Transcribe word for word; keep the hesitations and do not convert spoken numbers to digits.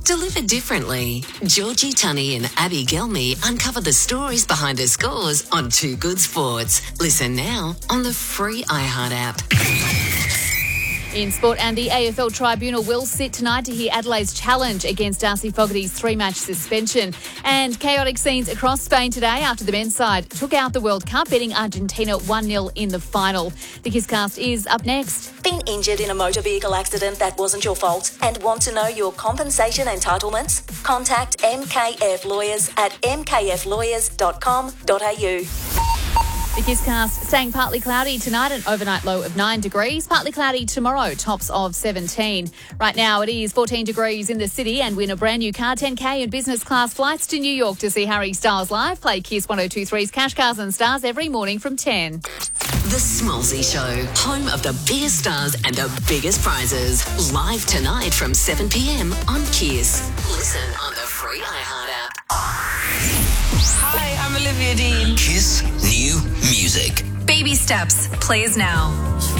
delivered differently. Georgie Tunney and Abby Gelmy uncover the stories behind her scores on Too Good Sports. Listen now on the free iHeart app. In sport, and the A F L Tribunal will sit tonight to hear Adelaide's challenge against Darcy Fogarty's three-match suspension. And chaotic scenes across Spain today after the men's side took out the World Cup, beating Argentina one nil in the final. The Kisscast is up next. Been injured in a motor vehicle accident that wasn't your fault and want to know your compensation entitlements? Contact M K F Lawyers at m k f lawyers dot com dot a u. The Kisscast staying partly cloudy tonight, an overnight low of nine degrees. Partly cloudy tomorrow, tops of seventeen. Right now it is fourteen degrees in the city, and win a brand new car, ten K and business class flights to New York to see Harry Styles live. Play Kiss one oh two three's Cash Cars and Stars every morning from ten. The Smallsy Show, home of the biggest stars and the biggest prizes. Live tonight from seven p.m. on Kiss. Listen on the free iHeart app. Hi, I'm Olivia Dean. Kiss New Music. Baby Steps plays now.